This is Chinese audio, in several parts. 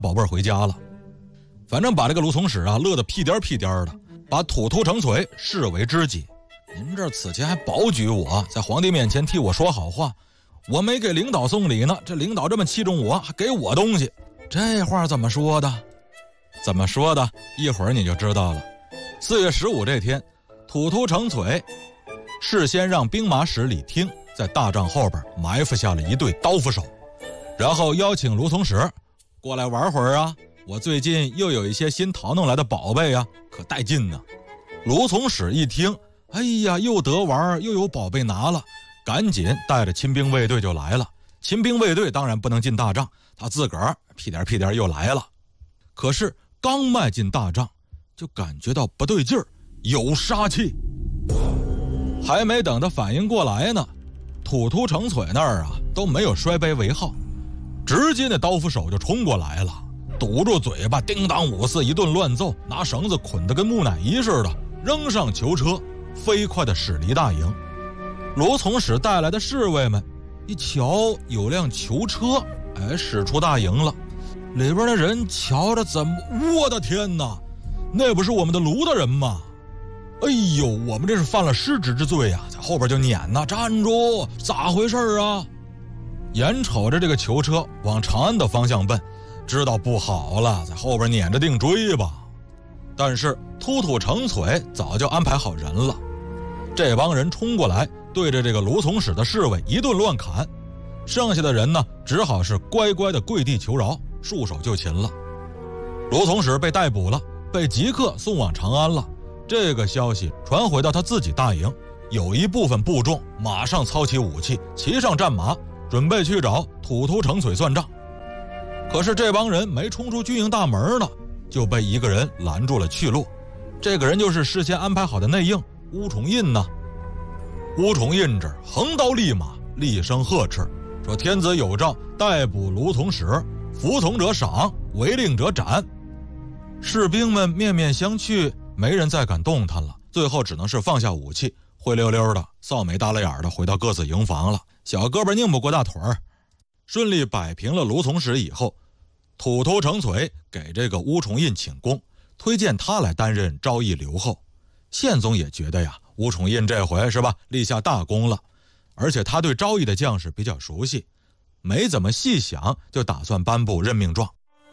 宝贝儿回家了。反正把这个卢从史啊乐得屁颠屁颠的，把土突成璀视为知己。您这此前还保举我，在皇帝面前替我说好话，我没给领导送礼呢，这领导这么器重我，还给我东西，这话怎么说的？怎么说的？一会儿你就知道了。4月15这天，土突成璀事先让兵马使李听在大帐后边埋伏下了一队刀斧手，然后邀请卢从史过来玩会儿啊，我最近又有一些新淘弄来的宝贝啊，可带劲呢。卢从史一听，哎呀，又得玩又有宝贝拿了，赶紧带着亲兵卫队就来了。亲兵卫队当然不能进大帐，他自个儿屁颠屁颠又来了。可是刚迈进大帐，就感觉到不对劲儿，有杀气。还没等他反应过来呢，土突成璀那儿啊都没有摔杯为号，直接那刀斧手就冲过来了，堵住嘴巴，叮当五四一顿乱揍，拿绳子捆得跟木乃伊似的，扔上囚车，飞快地驶离大营。卢从史带来的侍卫们一瞧有辆囚车，驶出大营了。里边的人瞧着怎么，我的天哪，那不是我们的卢大人吗？哎呦，我们这是犯了失职之罪啊，在后边就撵呐，站住，咋回事啊？眼瞅着这个囚车往长安的方向奔，知道不好了，在后边撵着定追吧。但是突突成璀早就安排好人了，这帮人冲过来，对着这个卢从史的侍卫一顿乱砍，剩下的人呢，只好是乖乖的跪地求饶，束手就擒了。卢从史被逮捕了，被即刻送往长安了。这个消息传回到他自己大营，有一部分部众马上操起武器，骑上战马，准备去找土突成璀算账。可是这帮人没冲出军营大门呢，就被一个人拦住了去路。这个人就是事先安排好的内应乌重印呢。乌重印这横刀立马，厉声呵斥，说天子有诏，逮捕卢从史，服从者赏，违令者斩。士兵们面面相觑，没人再敢动弹了，最后只能是放下武器，灰溜溜的扫眉耷拉眼的回到各自营房了，小胳膊拧不过大腿儿。顺利摆平了卢从史以后，土突成璀给这个乌重印请功，推荐他来担任昭义留后。宪宗也觉得呀，乌重印这回是吧，立下大功了，而且他对昭义的将士比较熟悉，没怎么细想，就打算颁布任命状。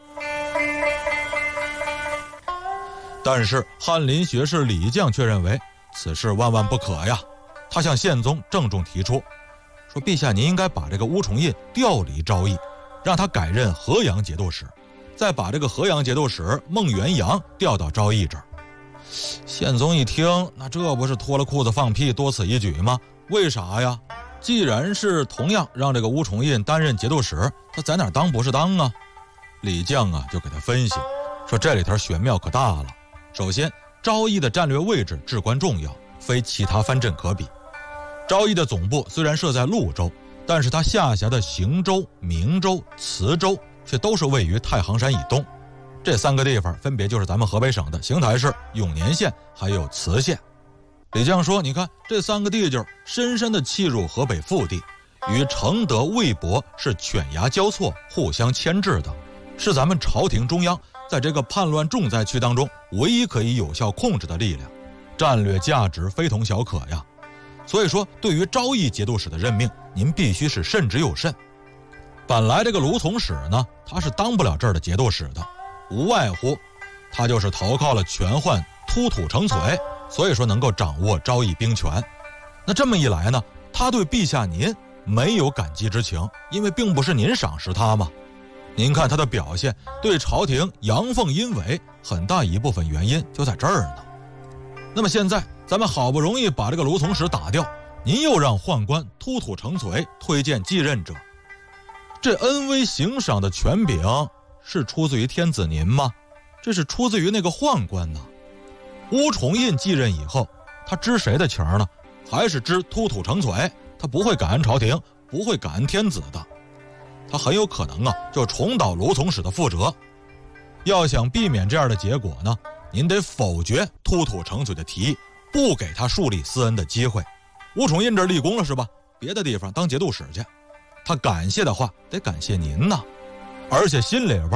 但是翰林学士李绛却认为此事万万不可呀，他向宪宗郑重提出，说陛下您应该把这个乌重印调离昭义，让他改任河阳节度使，再把这个河阳节度使孟元阳调到昭义这儿。宪宗一听，那这不是脱了裤子放屁，多此一举吗？为啥呀？既然是同样让这个乌重印担任节度使，他在哪儿当不是当啊？李绛啊就给他分析，说这里头玄妙可大了。首先，昭义的战略位置至关重要，非其他藩镇可比。昭义的总部虽然设在潞州，但是它下辖的邢州、明州、磁州却都是位于太行山以东。这3个地方分别就是咱们河北省的邢台市、永年县还有磁县。李绛说，你看这3个地界深深地契入河北腹地，与承德、魏博是犬牙交错，互相牵制的，是咱们朝廷中央在这个叛乱重灾区当中唯一可以有效控制的力量，战略价值非同小可呀。所以说对于昭义节度使的任命，您必须是慎之又慎。本来这个卢从史呢，他是当不了这儿的节度使的，无外乎他就是投靠了权宦突突成璀，所以说能够掌握昭义兵权。那这么一来呢，他对陛下您没有感激之情，因为并不是您赏识他嘛。您看他的表现，对朝廷阳奉阴违，很大一部分原因就在这儿呢。那么现在咱们好不容易把这个卢从史打掉，您又让宦官突突成璀推荐继任者，这恩威行赏的权柄是出自于天子您吗？这是出自于那个宦官呢。乌重印继任以后，他知谁的情呢？还是知突突成璀，他不会感恩朝廷，不会感恩天子的。他很有可能就重蹈卢从史的覆辙。要想避免这样的结果呢，您得否决突突成璀的提议，不给他树立私恩的机会。乌重印这立功了是吧？别的地方当节度使去，他感谢的话得感谢您呢，而且心里边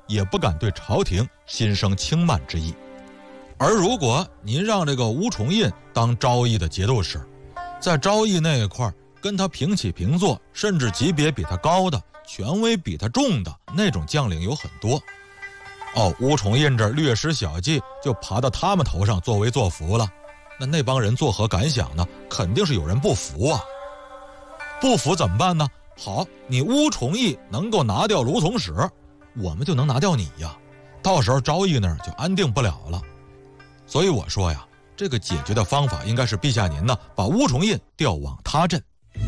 也不敢对朝廷心生轻慢之意。而如果您让这个吴崇胤当昭义的节度使，在昭义那一块跟他平起平坐，甚至级别比他高的、权威比他重的那种将领有很多。吴崇胤这略施小计就爬到他们头上作威作福了，那帮人作何感想呢？肯定是有人不服啊。不服怎么办呢？好，你吴崇义能够拿掉卢从史，我们就能拿掉你呀，到时候昭义那儿就安定不了了。所以我说呀，这个解决的方法应该是陛下您呢把吴崇胤调往他镇。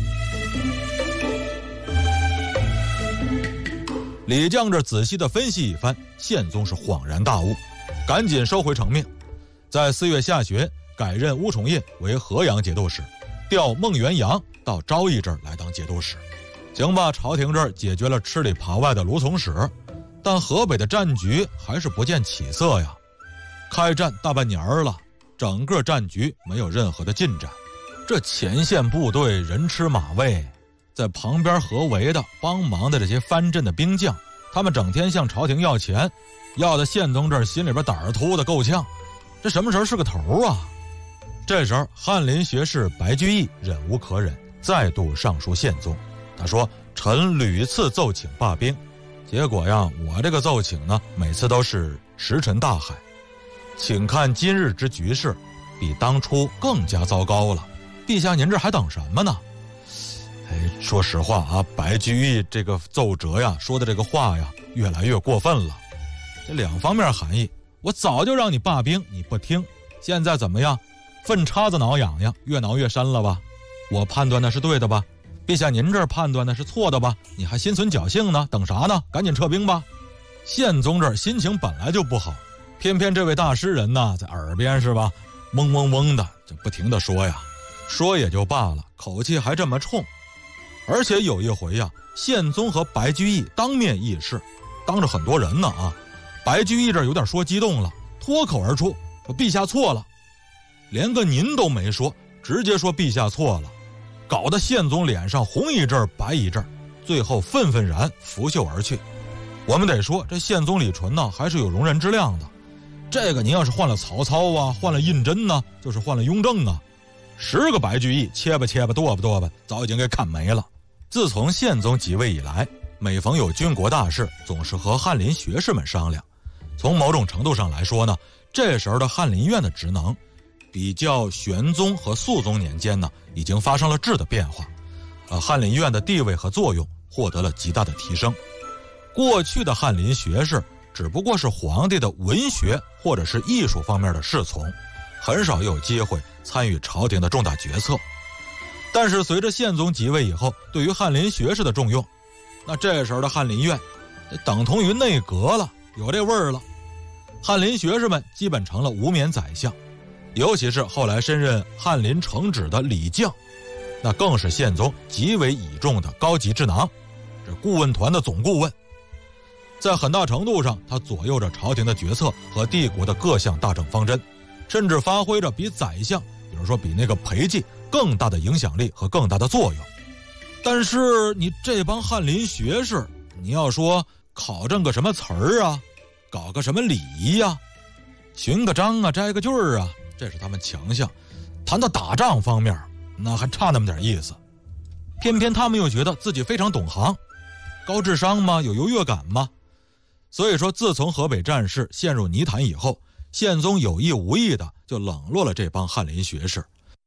李绛这仔细的分析一番，宪宗是恍然大悟，赶紧收回成命，在4月下旬改任吴崇胤为河阳节度使，调孟元阳到昭义这儿来当节度使。行吧，朝廷这儿解决了吃里扒外的卢从史，但河北的战局还是不见起色呀。开战大半年了，整个战局没有任何的进展。这前线部队人吃马喂，在旁边合围的帮忙的这些藩镇的兵将，他们整天向朝廷要钱，要的宪宗这儿心里边胆儿突的够呛，这什么时候是个头啊？这时候翰林学士白居易忍无可忍，再度上书宪宗，他说臣屡次奏请罢兵，结果呀，我这个奏请呢，每次都是石沉大海，请看今日之局势，比当初更加糟糕了，陛下您这还等什么呢？说实话啊，白居易这个奏折呀，说的这个话呀，越来越过分了。这两方面含义，我早就让你罢兵，你不听，现在怎么样？粪叉子挠痒痒，越挠越深了吧？我判断的是对的吧？陛下您这儿判断的是错的吧？你还心存侥幸呢？等啥呢？赶紧撤兵吧！宪宗这儿心情本来就不好，偏偏这位大诗人呢，在耳边是吧，嗡嗡嗡的就不停的说呀，说也就罢了，口气还这么冲。而且有一回呀，宪宗和白居易当面议事，当着很多人呢啊，白居易这有点说激动了，脱口而出说陛下错了，连个您都没说，直接说陛下错了，搞得宪宗脸上红一阵白一阵，最后愤愤然拂袖而去。我们得说这宪宗李纯呢还是有容人之量的，这个您要是换了曹操啊，换了胤禛呢，就是换了雍正啊，10个白居易切吧切吧剁吧剁吧，早已经给砍没了。自从宪宗即位以来，每逢有军国大事，总是和翰林学士们商量。从某种程度上来说呢，这时候的翰林院的职能，比较玄宗和肃宗年间呢，已经发生了质的变化。翰林院的地位和作用获得了极大的提升。过去的翰林学士只不过是皇帝的文学或者是艺术方面的侍从，很少有机会参与朝廷的重大决策。但是随着宪宗即位以后，对于翰林学士的重用，那这时候的翰林院等同于内阁了，有这味儿了。翰林学士们基本成了无冕宰相，尤其是后来升任翰林承旨的李绛，那更是宪宗极为倚重的高级智囊，这顾问团的总顾问。在很大程度上，他左右着朝廷的决策和帝国的各项大政方针，甚至发挥着比宰相，比如说比那个裴寂更大的影响力和更大的作用。但是你这帮翰林学士，你要说考证个什么词儿啊，搞个什么礼仪呀，寻个章啊，摘个句儿啊，这是他们强项。谈到打仗方面，那还差那么点意思。偏偏他们又觉得自己非常懂行，高智商吗？有优越感吗？所以说，自从河北战事陷入泥潭以后，宪宗有意无意的就冷落了这帮翰林学士。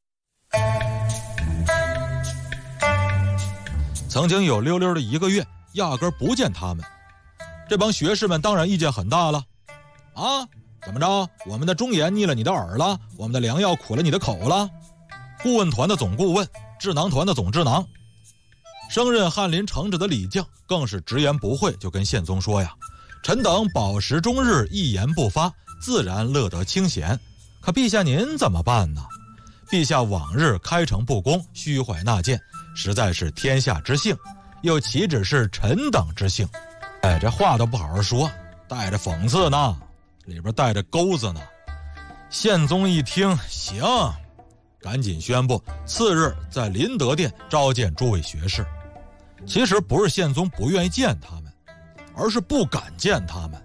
曾经有溜溜的1个月，压根不见他们。这帮学士们当然意见很大了。啊，怎么着？我们的忠言逆了你的耳了？我们的良药苦了你的口了？顾问团的总顾问，智囊团的总智囊，升任翰林承旨的李绛更是直言不讳，就跟宪宗说呀：“臣等饱食终日，一言不发，自然乐得清闲。可陛下您怎么办呢？陛下往日开诚布公，虚怀纳谏，实在是天下之幸，又岂止是臣等之幸？哎，这话都不好好说，带着讽刺呢，里边带着钩子呢。”宪宗一听，行，赶紧宣布次日在麟德殿召见诸位学士。其实不是宪宗不愿意见他们，而是不敢见他们。